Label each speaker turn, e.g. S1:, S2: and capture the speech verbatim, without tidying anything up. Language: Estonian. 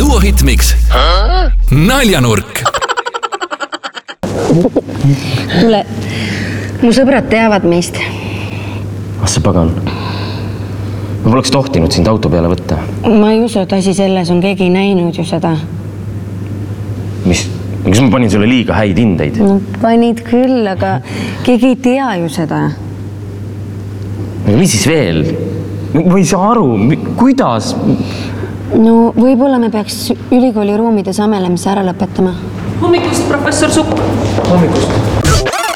S1: Duo Hitmix Naljanurk.
S2: Kuule, mu sõbrad teavad meist.
S3: Ah see pagan. Ma poleks tohtinud sind auto peale võtta.
S2: Ma ei usu, et asi selles on keegi näinud ju seda.
S3: Mis? Kas ma panin sulle liiga häid hindeid?
S2: No panid küll, aga keegi ei tea ju seda.
S3: Aga mis siis veel? Ma ei saa aru, kuidas?
S2: No võib-olla me peaks ülikooli ruumides amelemise ära lõpetama.
S4: Hommikust, professor Sukk.
S3: Hommikust.